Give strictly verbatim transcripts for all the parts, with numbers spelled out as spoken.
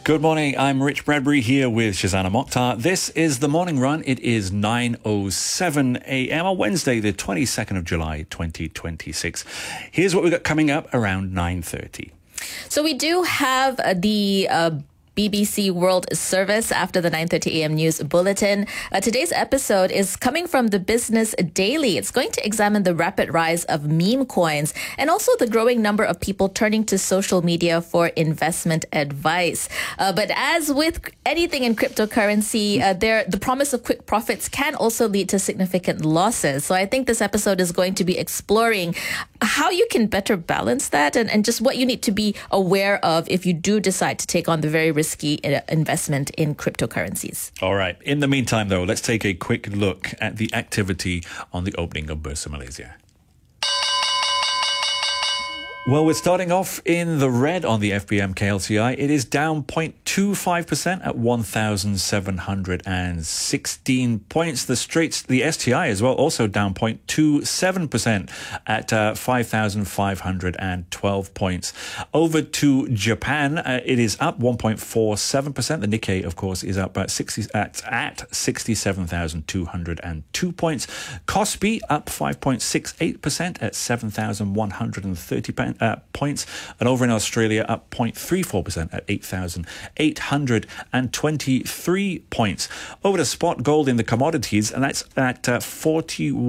Good morning, I'm Rich Bradbury here with Shazana Mokhtar. This is The Morning Run. It is nine oh seven a.m. on Wednesday, the twenty-second of July, twenty twenty-six. Here's what we've got coming up around nine thirty. So we do have uh, the... Uh, B B C World Service after the nine thirty a.m. news bulletin. Uh, today's episode is coming from the Business Daily. It's going to examine the rapid rise of meme coins and also the growing number of people turning to social media for investment advice. Uh, but as with anything in cryptocurrency, uh, there the promise of quick profits can also lead to significant losses. So I think this episode is going to be exploring how you can better balance that and, and just what you need to be aware of if you do decide to take on the very risky investment in cryptocurrencies. All right. In the meantime, though, let's take a quick look at the activity on the opening of Bursa Malaysia. Well, we're starting off in the red on the F B M K L C I. It is down zero point two five percent at one thousand seven hundred sixteen points. The Straits, the S T I as well, also down zero point two seven percent at uh, five thousand five hundred twelve points. Over to Japan, uh, it is up one point four seven percent. The Nikkei, of course, is up at sixty at, at sixty-seven thousand two hundred two points. Kospi up five point six eight percent at seven thousand one hundred thirty points. Uh, points, and over in Australia up zero point three four percent at eight thousand eight hundred twenty-three points. Over to spot gold in the commodities, and that's at uh, four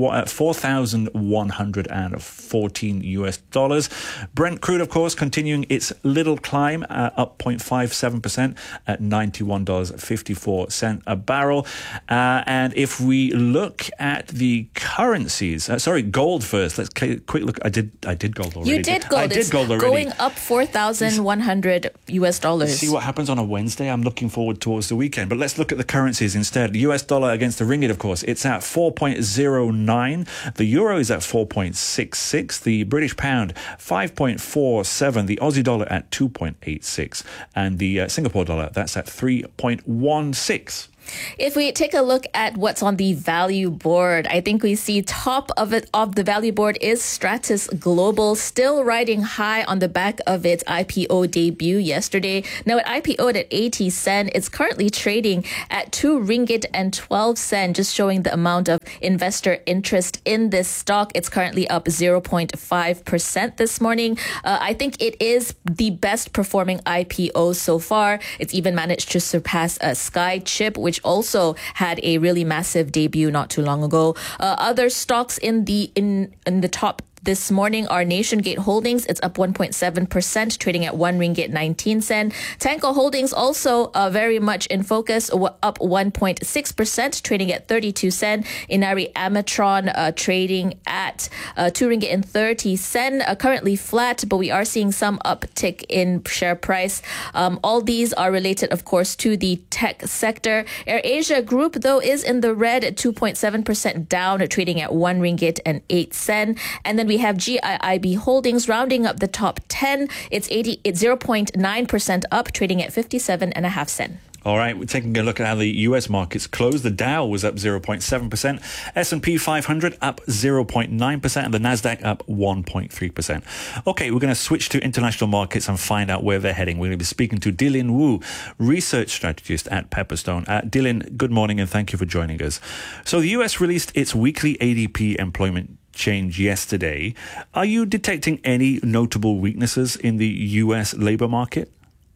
thousand one hundred fourteen U S dollars. Brent crude, of course, continuing its little climb, uh, up zero point five seven percent at ninety-one dollars and fifty-four cents a barrel. Uh, and if we look at the currencies, uh, sorry, gold first. Let's quick look. I did, I did gold already. You did gold. I did gold already. Going up four thousand one hundred U S dollars. See what happens on a Wednesday? I'm looking forward towards the weekend. But let's look at the currencies instead. The U S dollar against the ringgit, of course, it's at four point zero nine. The euro is at four point six six. The British pound, five point four seven. The Aussie dollar at two point eight six. And the uh, Singapore dollar, that's at three point one six. If we take a look at what's on the value board, I think we see top of it of the value board is Stratus Global, still riding high on the back of its I P O debut yesterday. Now it I P O'd at eighty cent. It's currently trading at two ringgit and twelve cent, just showing the amount of investor interest in this stock. It's currently up zero point five percent this morning. Uh, I think it is the best performing I P O so far. It's even managed to surpass uh, Skychip, which which also had a really massive debut not too long ago. Uh, other stocks in the in in the top this morning are Nationgate Holdings. It's up one point seven percent, trading at one ringgit nineteen cent. Tanko Holdings also uh, very much in focus, up one point six percent, trading at thirty-two cent. Inari Amatron uh, trading at uh, two ringgit and thirty cent, uh, currently flat, but we are seeing some uptick in share price. Um, all these are related, of course, to the tech sector. AirAsia Group, though, is in the red at two point seven percent down, trading at one ringgit and eight cent. And then we We have G I I B Holdings rounding up the top ten. It's eighty, it's zero point nine percent up, trading at fifty-seven and a half cent. All right, we're taking a look at how the U S markets closed. The Dow was up zero point seven percent, S and P five hundred up zero point nine percent, and the Nasdaq up one point three percent. Okay, we're going to switch to international markets and find out where they're heading. We're going to be speaking to Dilin Wu, research strategist at Pepperstone. Uh, Dilin, good morning and thank you for joining us. So the U S released its weekly A D P employment change yesterday. Are you detecting any notable weaknesses in the U S labor market?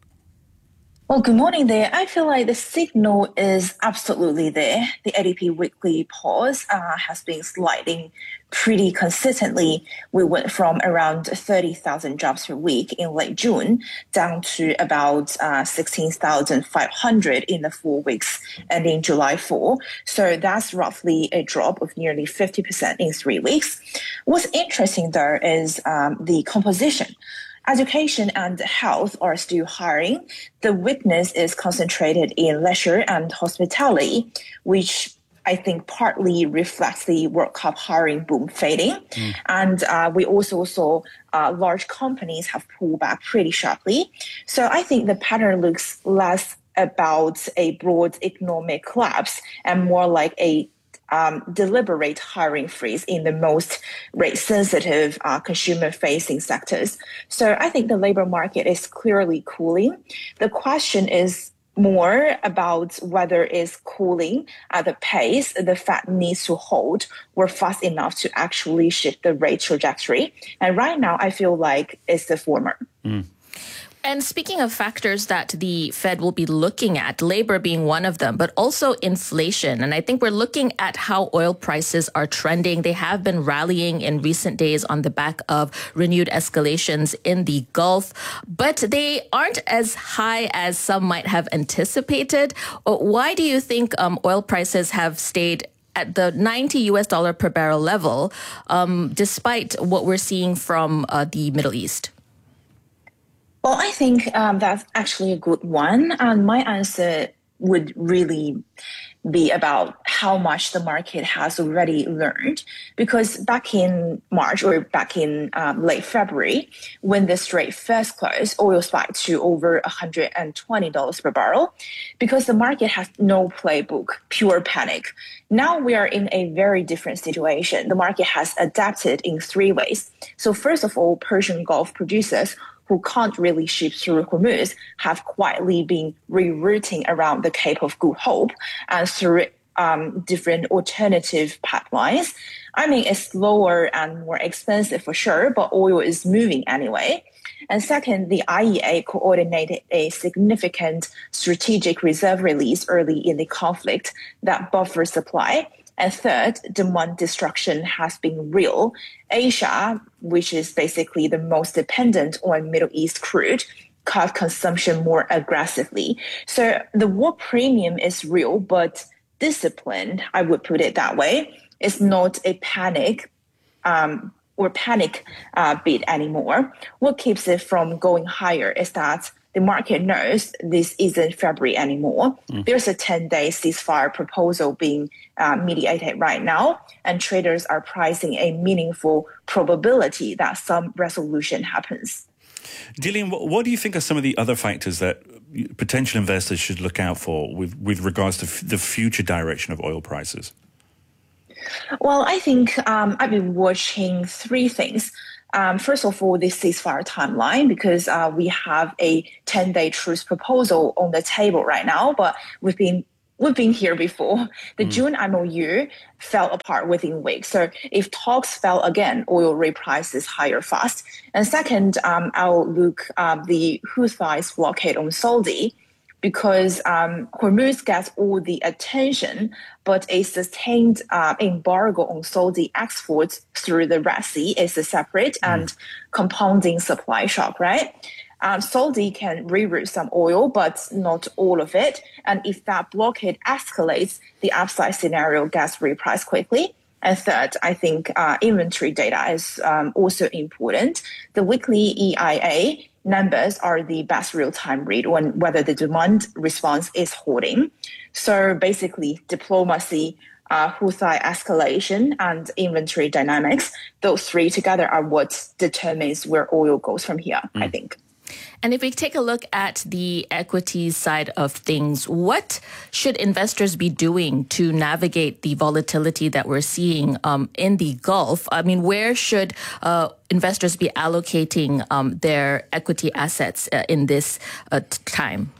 Well, good morning there. I feel like the signal is absolutely there. The A D P weekly pause uh, has been sliding pretty consistently. We went from around thirty thousand jobs per week in late June down to about uh, sixteen thousand five hundred in the four weeks ending July fourth. So that's roughly a drop of nearly fifty percent in three weeks. What's interesting, though, is um, the composition. Education and health are still hiring. The weakness is concentrated in leisure and hospitality, which I think partly reflects the World Cup hiring boom fading. Mm. And uh, we also saw uh, large companies have pulled back pretty sharply. So I think the pattern looks less about a broad economic collapse and more like a um, deliberate hiring freeze in the most rate-sensitive uh, consumer-facing sectors. So I think the labor market is clearly cooling. The question is more about whether it's cooling at the pace the Fed needs to hold or fast enough to actually shift the rate trajectory. And right now, I feel like it's the former. Mm. And speaking of factors that the Fed will be looking at, labor being one of them, but also inflation. And I think we're looking at how oil prices are trending. They have been rallying in recent days on the back of renewed escalations in the Gulf, but they aren't as high as some might have anticipated. Why do you think um, oil prices have stayed at the ninety U S dollar per barrel level, um, despite what we're seeing from uh, the Middle East? Well, I think um, that's actually a good one. And my answer would really be about how much the market has already learned. Because back in March or back in um, late February, when the Strait first closed, oil spiked to over one hundred twenty dollars per barrel because the market has no playbook, pure panic. Now we are in a very different situation. The market has adapted in three ways. So first of all, Persian Gulf producers who can't really ship through Hormuz have quietly been rerouting around the Cape of Good Hope and through um, different alternative pipelines. I mean, it's slower and more expensive for sure, but oil is moving anyway. And second, the I E A coordinated a significant strategic reserve release early in the conflict that buffers supply. And third, demand destruction has been real. Asia, which is basically the most dependent on Middle East crude, cut consumption more aggressively. So the war premium is real, but disciplined, I would put it that way. It's not a panic um, or panic uh, bid anymore. What keeps it from going higher is that the market knows this isn't February anymore. Mm. There's a ten-day ceasefire proposal being uh, mediated right now, and traders are pricing a meaningful probability that some resolution happens. Dillian, what do you think are some of the other factors that potential investors should look out for with, with regards to f- the future direction of oil prices? Well, I think um, I've been watching three things. Um, first of all, this ceasefire timeline, because uh, we have a ten-day truce proposal on the table right now, but we've been we've been here before. The mm. June M O U fell apart within weeks. So if talks fell again, oil rate prices higher fast. And second, um, I'll look um, the Houthis blockade on Saudi, because um, Hormuz gets all the attention, but a sustained uh, embargo on Saudi exports through the Red Sea is a separate mm. and compounding supply shock, right? Um, Saudi can reroute some oil, but not all of it. And if that blockade escalates, the upside scenario gets repriced quickly. And third, I think uh, inventory data is um, also important. The weekly E I A numbers are the best real-time read on whether the demand response is holding. So basically, diplomacy, uh, Houthi escalation, and inventory dynamics, those three together are what determines where oil goes from here, mm. I think. And if we take a look at the equities side of things, what should investors be doing to navigate the volatility that we're seeing um, in the Gulf? I mean, where should uh, investors be allocating um, their equity assets uh, in this uh, t- time?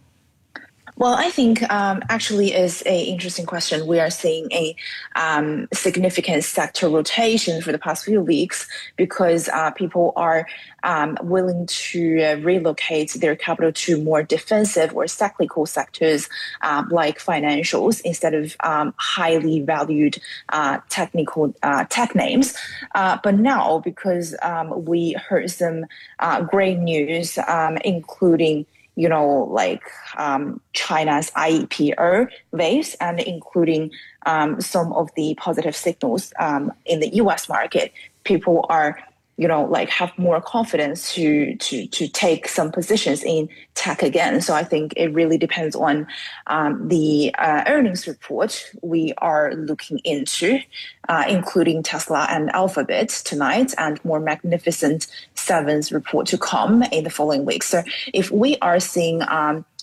Well, I think um, actually is a interesting question. We are seeing a um, significant sector rotation for the past few weeks because uh, people are um, willing to uh, relocate their capital to more defensive or cyclical sectors um, like financials instead of um, highly valued uh, technical uh, tech names. Uh, but now, because um, we heard some uh, great news, um, including you know, like um, China's I E P O waves and including um, some of the positive signals um, in the U S market, people are, you know, like have more confidence to to to take some positions in tech again. So I think it really depends on um, the uh, earnings report we are looking into, uh, including Tesla and Alphabet tonight, and more Magnificent Seven's report to come in the following weeks. So if we are seeing um,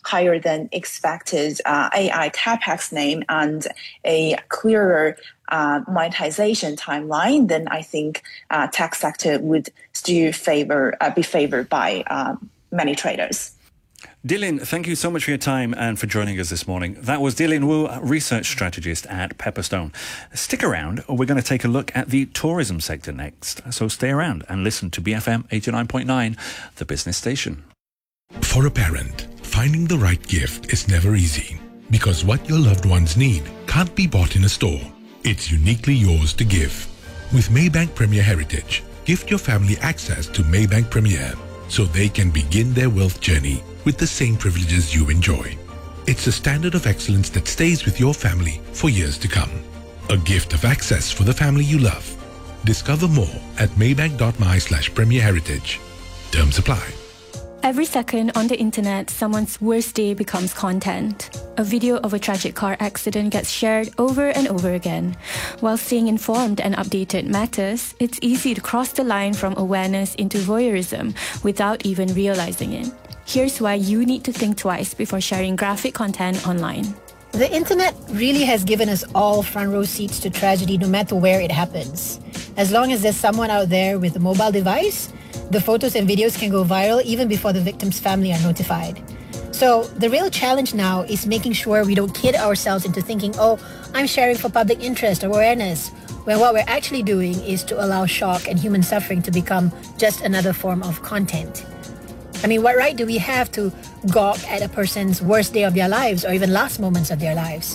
higher than expected uh, A I CapEx name and a clearer uh, monetization timeline, then I think uh, tech sector would still favor uh, be favored by um, many traders. Dilin, thank you so much for your time and for joining us this morning. That was Dilin Wu, research strategist at Pepperstone. Stick around. We're going to take a look at the tourism sector next. So stay around and listen to B F M eighty-nine point nine, the business station. For a parent, finding the right gift is never easy because what your loved ones need can't be bought in a store. It's uniquely yours to give. With Maybank Premier Heritage, gift your family access to Maybank Premier so they can begin their wealth journey with the same privileges you enjoy. It's a standard of excellence that stays with your family for years to come. A gift of access for the family you love. Discover more at maybank.my slash premier heritage. Terms apply. Every second on the internet, someone's worst day becomes content. A video of a tragic car accident gets shared over and over again. While staying informed and updated matters, it's easy to cross the line from awareness into voyeurism without even realizing it. Here's why you need to think twice before sharing graphic content online. The internet really has given us all front row seats to tragedy no matter where it happens. As long as there's someone out there with a mobile device, the photos and videos can go viral even before the victim's family are notified. So the real challenge now is making sure we don't kid ourselves into thinking, oh, I'm sharing for public interest or awareness, when what we're actually doing is to allow shock and human suffering to become just another form of content. I mean, what right do we have to gawk at a person's worst day of their lives or even last moments of their lives?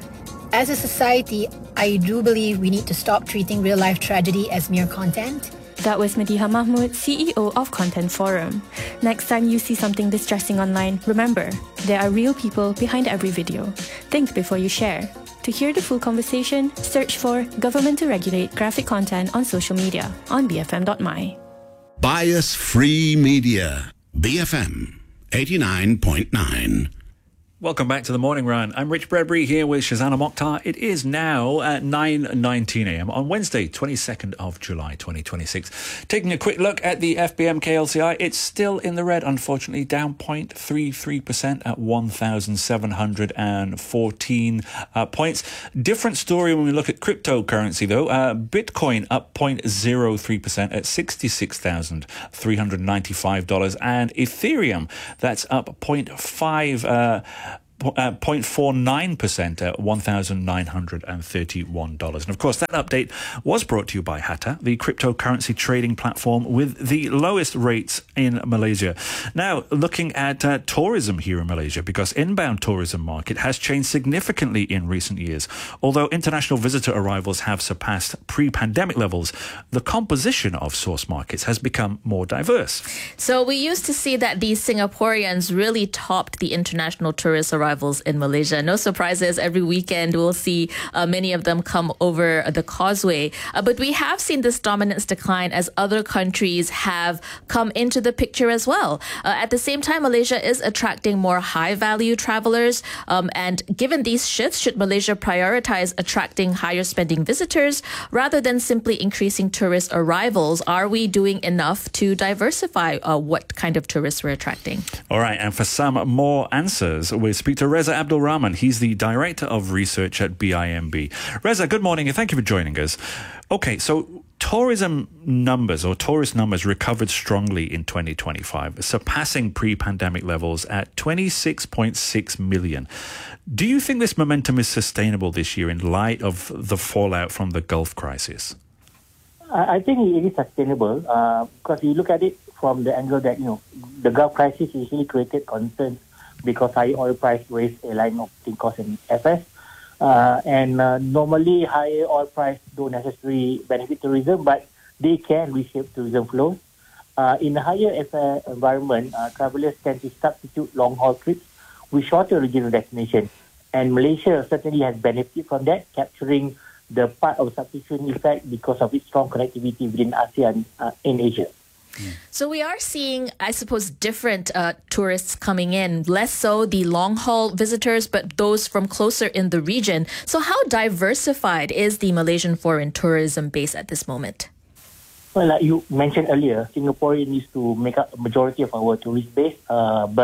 As a society, I do believe we need to stop treating real-life tragedy as mere content. That was Mediha Mahmud, C E O of Content Forum. Next time you see something distressing online, remember, there are real people behind every video. Think before you share. To hear the full conversation, search for Government to Regulate Graphic Content on social media on b f m dot m y. Bias-free media. B F M eighty-nine point nine. Welcome back to the Morning Run. I'm Rich Bradbury here with Shazana Mokhtar. It is now at nine nineteen a m on Wednesday, twenty-second of July, twenty twenty-six. Taking a quick look at the F B M K L C I, it's still in the red, unfortunately, down zero point three three percent at one thousand seven hundred fourteen uh, points. Different story when we look at cryptocurrency, though. Uh, Bitcoin up zero point zero three percent at sixty-six thousand three hundred ninety-five dollars, and Ethereum, that's up zero point five uh, Uh, zero point four nine percent at one thousand nine hundred thirty-one dollars. And of course, that update was brought to you by Hatta, the cryptocurrency trading platform with the lowest rates in Malaysia. Now, looking at uh, tourism here in Malaysia, because inbound tourism market has changed significantly in recent years. Although international visitor arrivals have surpassed pre-pandemic levels, the composition of source markets has become more diverse. So we used to see that the Singaporeans really topped the international tourist arrivals in Malaysia. No surprises, every weekend we'll see uh, many of them come over the causeway. Uh, but we have seen this dominance decline as other countries have come into the picture as well. Uh, at the same time, Malaysia is attracting more high-value travelers. Um, and given these shifts, should Malaysia prioritize attracting higher-spending visitors rather than simply increasing tourist arrivals? Are we doing enough to diversify uh, what kind of tourists we're attracting? All right, and for some more answers, we'll speak to Reza Abdul Rahman. He's the Director of Research at B I M B. Reza, good morning and thank you for joining us. Okay, so tourism numbers or tourist numbers recovered strongly in twenty twenty-five, surpassing pre-pandemic levels at twenty-six point six million. Do you think this momentum is sustainable this year in light of the fallout from the Gulf crisis? I think it is sustainable uh, because you look at it from the angle that, you know, the Gulf crisis usually created concerns because high oil price raised airline operating costs and F S. Uh, and uh, normally, higher oil price don't necessarily benefit tourism, but they can reshape tourism flows. Uh, in a higher F S environment, uh, travelers tend to substitute long-haul trips with shorter regional destinations. And Malaysia certainly has benefited from that, capturing the part of substitution effect because of its strong connectivity within ASEAN uh, in Asia. So we are seeing, I suppose, different uh, tourists coming in, less so the long-haul visitors, but those from closer in the region. So how diversified is the Malaysian foreign tourism base at this moment? Well, like you mentioned earlier, Singaporeans used to make up a majority of our tourist base, uh, but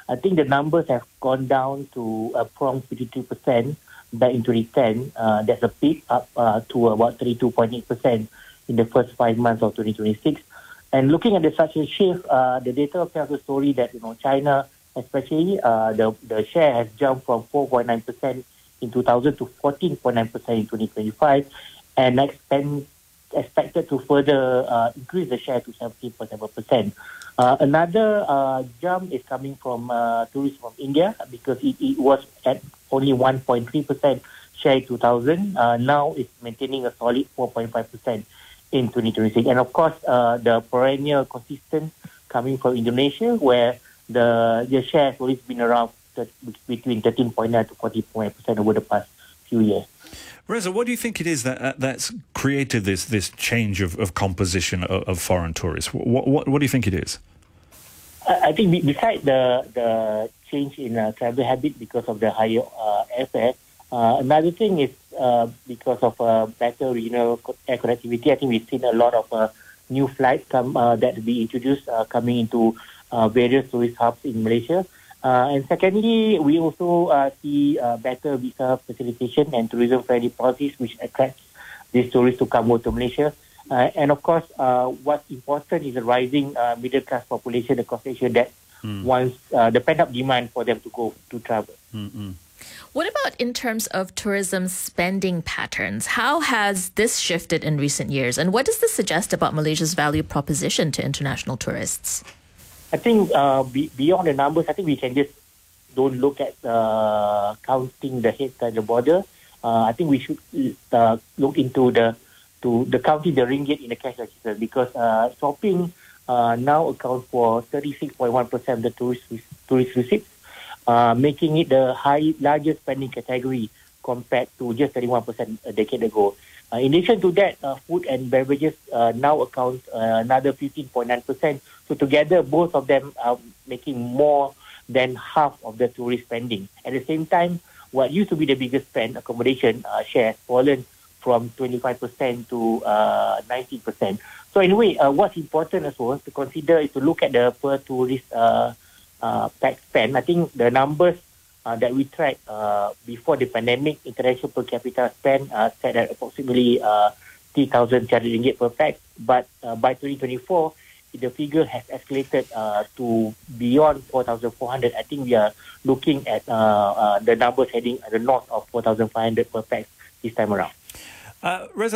I think the numbers have gone down to uh, from fifty-two percent back in twenty ten. Uh, that's a peak up uh, to about thirty-two point eight percent in the first five months of twenty twenty-six. And looking at the such a shift, uh, the data tells the story that, you know, China, especially, uh, the, the share has jumped from four point nine percent in two thousand to fourteen point nine percent in twenty twenty-five, and expand, expected to further uh, increase the share to seventeen point seven percent. Uh, another uh, jump is coming from uh, tourists from India, because it, it was at only one point three percent share in two thousand. Uh, now it's maintaining a solid four point five percent in twenty twenty-six. And of course, uh, the perennial consistent coming from Indonesia, where the, the share has always been around th- between thirteen point nine to fourteen point eight percent over the past few years. Reza, what do you think it is that uh, that's created this this change of, of composition of, of foreign tourists? What, what what do you think it is? I, I think be, besides the the change in uh, travel habit because of the higher uh, airfare, uh, another thing is uh, because of uh, better regional air connectivity. I think we've seen a lot of uh, new flights come uh, that be introduced uh, coming into uh, various tourist hubs in Malaysia. Uh, and secondly, we also uh, see uh, better visa facilitation and tourism-friendly policies which attract these tourists to come over to Malaysia. Uh, and of course, uh, what's important is the rising uh, middle-class population across Asia that mm. wants uh, the pent-up demand for them to go to travel. Mm-mm. What about in terms of tourism spending patterns? How has this shifted in recent years? And what does this suggest about Malaysia's value proposition to international tourists? I think uh, be, beyond the numbers, I think we can just don't look at uh, counting the heads at the border. Uh, I think we should uh, look into the to the counting the ringgit in the cash register, because uh, shopping uh, now accounts for thirty-six point one percent of the tourist tourist receipts, uh, making it the high largest spending category compared to just thirty-one percent a decade ago. Uh, in addition to that, uh, food and beverages uh, now account uh, another fifteen point nine percent. So together, both of them are making more than half of the tourist spending. At the same time, what used to be the biggest spend, accommodation uh, share, has fallen from twenty-five percent to uh, nineteen percent. So in a way, uh, what's important as well to consider is to look at the per tourist uh, uh, tax spend. I think the numbers Uh, that we tracked uh, before the pandemic, international per capita spend uh, set at approximately uh, three thousand ringgit per pax. But uh, by twenty twenty-four, the figure has escalated uh, to beyond four thousand four hundred. I think we are looking at uh, uh, the numbers heading at the north of four thousand five hundred per pax this time around. Uh, Reza,